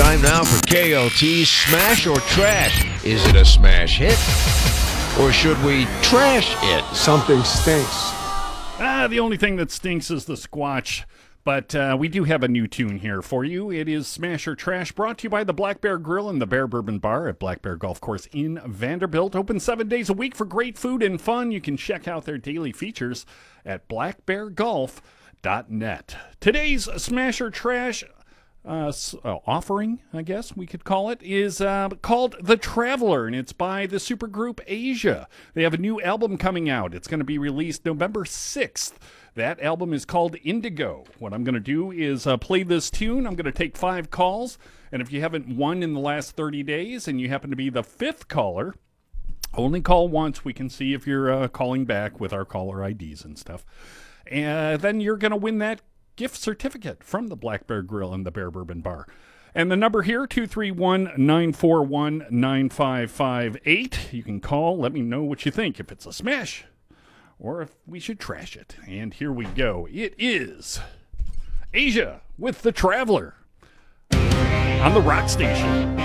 Time now for KLT's Smash or Trash. Is it a smash hit? Or should we trash it? Something stinks. The only thing that stinks is the Squatch. But we do have a new tune here for you. It is Smash or Trash, brought to you by the Black Bear Grill and the Bear Bourbon Bar at Black Bear Golf Course in Vanderbilt. Open 7 days a week for great food and fun. You can check out their daily features at blackbeargolf.net. Today's Smash or Trash offering, I guess we could call it, is called The Traveler, and it's by the supergroup Asia. They have a new album coming out. It's going to be released November 6th. That album is called Indigo. What I'm going to do is play this tune. I'm going to take 5 calls, and if you haven't won in the last 30 days and you happen to be the 5th caller, only call once. We can see if you're calling back with our caller IDs and stuff. And then you're going to win that gift certificate from the Black Bear Grill and the Bear Bourbon Bar. And the number here, 231-941-9558. You can call. Let me know what you think, if it's a smash or if we should trash it. And here we go. It is Asia with The Traveler on the Rock Station.